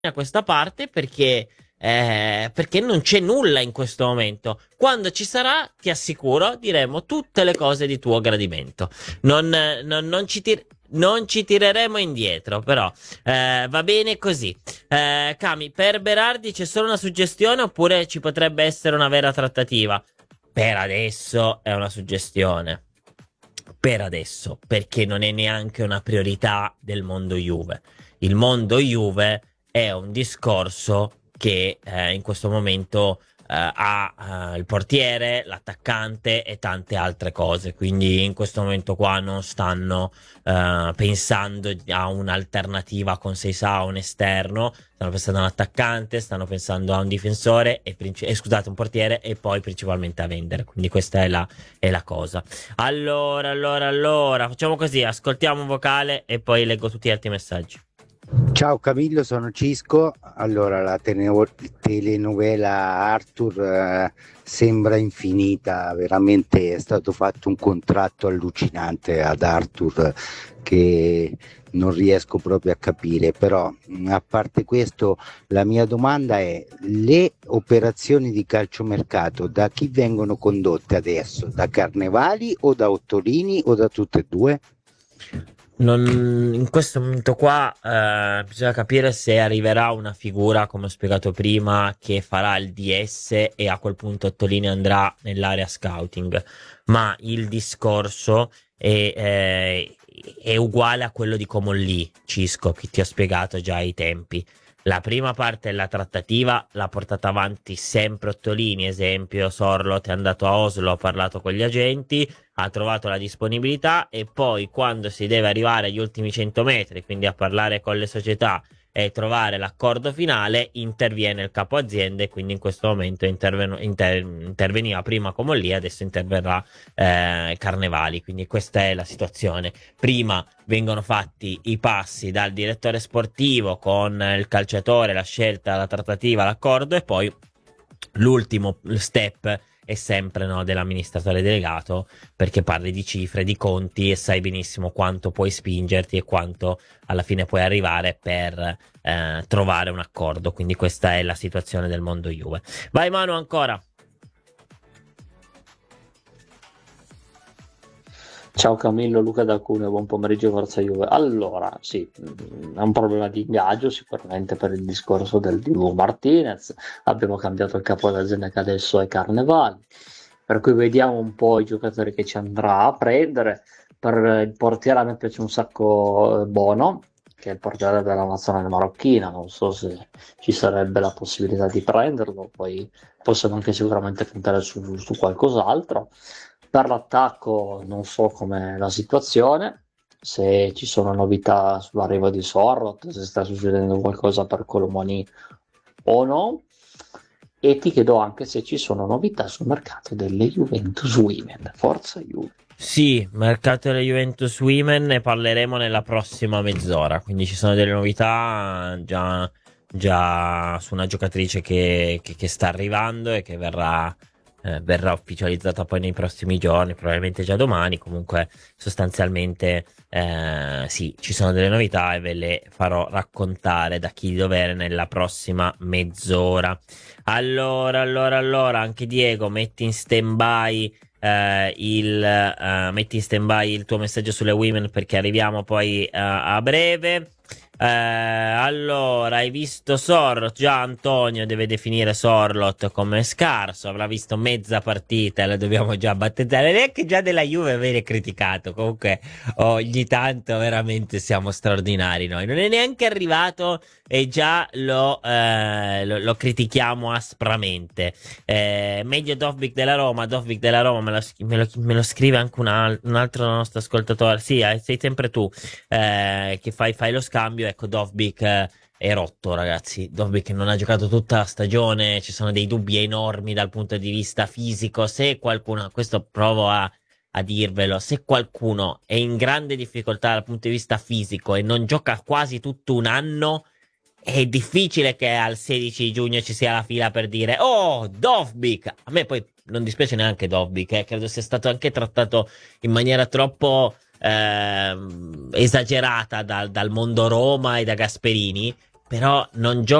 a questa parte perché non c'è nulla in questo momento. Quando ci sarà, ti assicuro, diremo tutte le cose di tuo gradimento. Non ci tireremo indietro, però va bene così. Cami, per Berardi c'è solo una suggestione oppure ci potrebbe essere una vera trattativa? Per adesso è una suggestione. Per adesso, perché non è neanche una priorità del mondo Juve. Il mondo Juve è un discorso che in questo momento ha il portiere, l'attaccante e tante altre cose. Quindi in questo momento qua non stanno pensando a un'alternativa con Seisao, un esterno, stanno pensando a un attaccante, stanno pensando a un difensore scusate, un portiere e poi principalmente a vendere. Quindi questa è la cosa. Allora, facciamo così, ascoltiamo un vocale e poi leggo tutti gli altri messaggi. Ciao Camillo, sono Cisco. Allora, la telenovela Arthur sembra infinita, veramente è stato fatto un contratto allucinante ad Arthur che non riesco proprio a capire, però a parte questo la mia domanda è: le operazioni di calciomercato da chi vengono condotte adesso? Da Carnevali o da Ottolini o da tutte e due? In questo momento qua bisogna capire se arriverà una figura, come ho spiegato prima, che farà il DS e a quel punto Ottolini andrà nell'area scouting. Ma il discorso è uguale a quello di Comolli, Cisco, che ti ho spiegato già ai tempi. La prima parte della trattativa l'ha portata avanti sempre Ottolini, esempio Sorloth è andato a Oslo, ha parlato con gli agenti, ha trovato la disponibilità e poi quando si deve arrivare agli ultimi 100 metri, quindi a parlare con le società e trovare l'accordo finale, interviene il capo azienda e quindi in questo momento interveniva prima Comolli, adesso interverrà Carnevali, quindi questa è la situazione. Prima vengono fatti i passi dal direttore sportivo con il calciatore, la scelta, la trattativa, l'accordo e poi l'ultimo step è sempre no, dell'amministratore delegato perché parli di cifre, di conti e sai benissimo quanto puoi spingerti e quanto alla fine puoi arrivare per trovare un accordo. Quindi questa è la situazione del mondo Juve. Vai Manu ancora. Ciao Camillo, Luca da Cuneo, buon pomeriggio, Forza Juve. Allora, sì, è un problema di ingaggio sicuramente per il discorso del Dibu Martinez. Abbiamo cambiato il capo d'azienda che adesso è Carnevali, per cui vediamo un po' i giocatori che ci andrà a prendere. Per il portiere a me piace un sacco Bono, che è il portiere della nazionale marocchina, non so se ci sarebbe la possibilità di prenderlo, poi possiamo anche sicuramente puntare su qualcos'altro. Per l'attacco non so com'è la situazione, se ci sono novità sull'arrivo di Sorrot, se sta succedendo qualcosa per Colomoni o no. E ti chiedo anche se ci sono novità sul mercato delle Juventus Women. Forza Juve. Sì, mercato della Juventus Women ne parleremo nella prossima mezz'ora, quindi ci sono delle novità già su una giocatrice che sta arrivando e che verrà ufficializzata poi nei prossimi giorni, probabilmente già domani. Comunque, sostanzialmente, sì, ci sono delle novità e ve le farò raccontare da chi di dovere nella prossima mezz'ora. Allora, anche Diego, metti in stand-by il tuo messaggio sulle women perché arriviamo poi a breve. Allora, hai visto Sorloth? Già Antonio deve definire Sorloth come scarso, avrà visto mezza partita, lo dobbiamo già battezzare. Neanche già della Juve viene criticato. Comunque, ogni tanto veramente siamo straordinari noi. Non è neanche arrivato e già lo critichiamo aspramente. Meglio Dovbyk della Roma. Dovbyk della Roma me lo scrive anche un altro nostro ascoltatore. Sì, sei sempre tu che fai lo scambio. Ecco, Dovbyk è rotto, ragazzi. Dovbyk non ha giocato tutta la stagione, ci sono dei dubbi enormi dal punto di vista fisico. Se qualcuno, questo provo a dirvelo, se qualcuno è in grande difficoltà dal punto di vista fisico e non gioca quasi tutto un anno, è difficile che al 16 giugno ci sia la fila per dire oh, Dovbyk. A me poi non dispiace neanche Dovbyk, credo sia stato anche trattato in maniera troppo esagerata dal mondo Roma e da Gasperini, però non gioca